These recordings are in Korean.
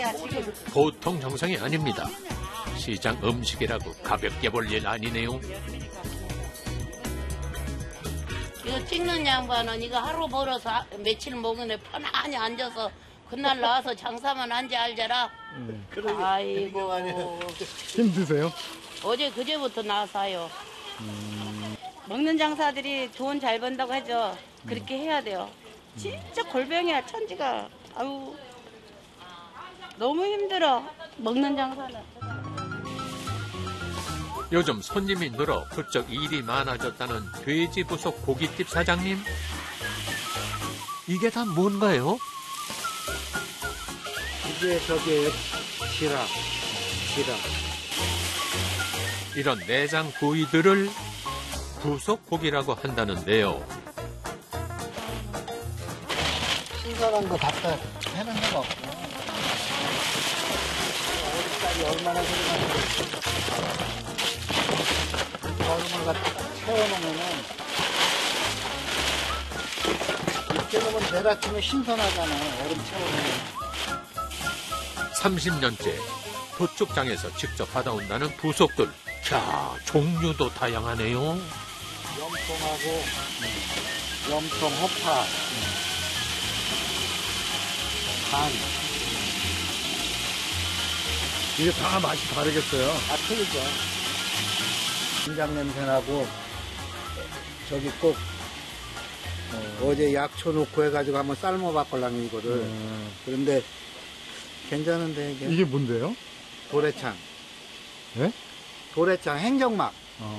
보통 정성이 아닙니다. 시장 음식이라고 가볍게 볼 일 아니네요. 이거 찍는 양반은 이거 하루 벌어서 며칠 먹는 애 편안히 앉아서 그날 나와서 장사만 한지 알잖아. 아이고. 힘드세요? 어제 그제부터 나와서요. 먹는 장사들이 돈 잘 번다고 하죠. 그렇게 해야 돼요. 진짜 골병이야 천지가. 아유 너무 힘들어 먹는 장사는. 요즘 손님이 늘어 부쩍 일이 많아졌다는 돼지 부속 고깃집 사장님. 이게 다 뭔가요? 이게 저게 지라. 이런 내장 부위들을 부속 고기라고 한다는데요. 신선한 거 갖다 해는 데가 없고. 어디까지 얼마나 소리가 얼음을 갖다 채워놓으면은 이렇게 놓으면 내일 아침에 신선하잖아. 얼음 채워놓으면. 30년째 도축장에서 직접 받아온다는 부속들. 자, 종류도 다양하네요. 염통하고 염통 호파, 간. 이게 다 맛이 다르겠어요? 다 틀리죠. 김장 냄새 나고 저기 꼭 어제 약초 넣고 해가지고 한번 삶아봤걸랑 이거를. 그런데 괜찮은데 이게 뭔데요? 도래창. 네? 도래창 행정막.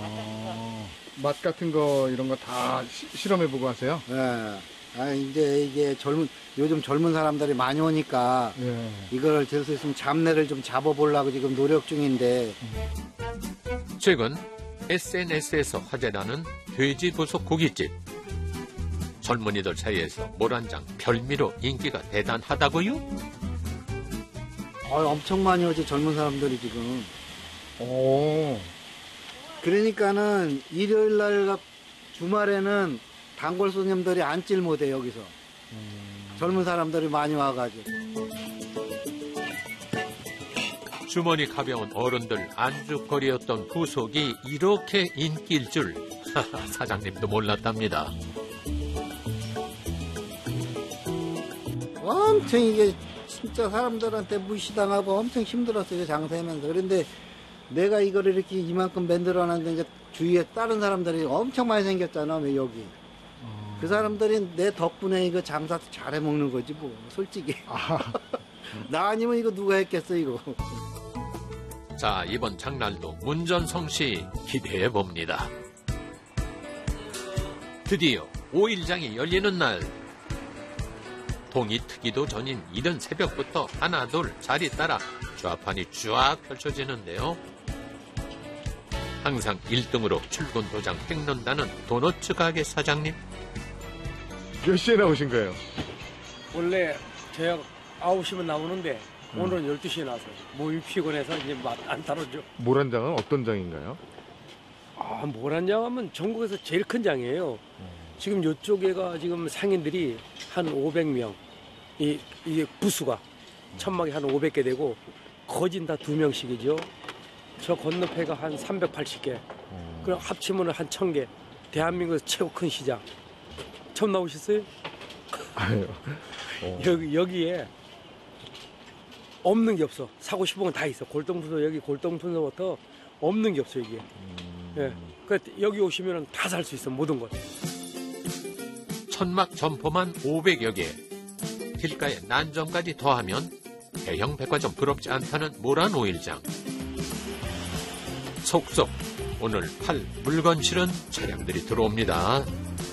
맛 같은 거 이런 거 다 실험해보고 하세요? 예. 아 이제 이게 요즘 젊은 사람들이 많이 오니까 예. 이걸 될 수 있으면 잡내를 좀 잡아보려고 지금 노력 중인데. 최근 SNS에서 화제나는 돼지 부속 고깃집. 젊은이들 사이에서 모란장 별미로 인기가 대단하다고요? 엄청 많이 오지 젊은 사람들이 지금. 오. 그러니까는 일요일 날 주말에는 단골 손님들이 앉질 못해 여기서. 젊은 사람들이 많이 와가지고. 주머니 가벼운 어른들 안주거리였던 부속이 이렇게 인기일 줄 사장님도 몰랐답니다. 엄청 이게 진짜 사람들한테 무시당하고 엄청 힘들었어요 장사하면서. 그런데 내가 이거를 이렇게 이만큼 만들어놨는데 이제 주위에 다른 사람들이 엄청 많이 생겼잖아. 왜 여기. 그 사람들이 내 덕분에 이거 장사 잘해 먹는 거지 뭐 솔직히. 나 아니면 이거 누가 했겠어 이거. 자, 이번 장날도 문전성시 기대해 봅니다. 드디어 5일장이 열리는 날. 동이 트기도 전인 이른 새벽부터 하나둘 자리 따라 좌판이 쫙 펼쳐지는데요. 항상 1등으로 출근 도장 찍는다는 도너츠 가게 사장님. 몇 시에 나오신 거예요? 원래 저녁 9시면 나오는데 오늘은 12시에 나와서 몸이 피곤해서 이제 맛 안 따르죠. 모란장은 어떤 장인가요? 모란장 하면 전국에서 제일 큰 장이에요. 지금 이쪽에가 지금 상인들이 한 500명. 이게 부수가 천막이 한 500개 되고 거진 다 2명씩이죠. 저 건너편가 한 380개. 그럼 합치면 한 1000개. 대한민국에서 최고 큰 시장. 처음 나오셨어요? 아니요. 여기에 없는 게 없어. 사고 싶은 건 다 있어. 골동품도 여기 골동품부터 없는 게 없어 이게. 예. 그러니까 여기 오시면 다 살 수 있어 모든 걸. 천막 점포만 500여 개. 길가에 난점까지 더하면 대형 백화점 부럽지 않다는 모란 5일장. 속속 오늘 팔 물건 실은 차량들이 들어옵니다.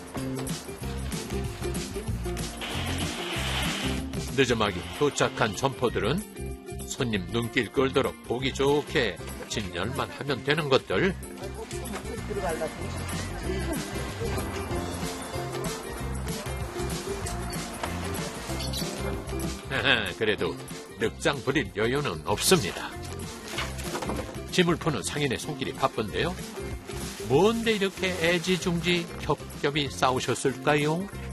늦음하게 도착한 점포들은 손님 눈길 끌도록 보기 좋게 진열만 하면 되는 것들. 그래도 늑장 부릴 여유는 없습니다. 짐을 푸는 상인의 손길이 바쁜데요. 뭔데 이렇게 애지중지 겹겹이 싸우셨을까요?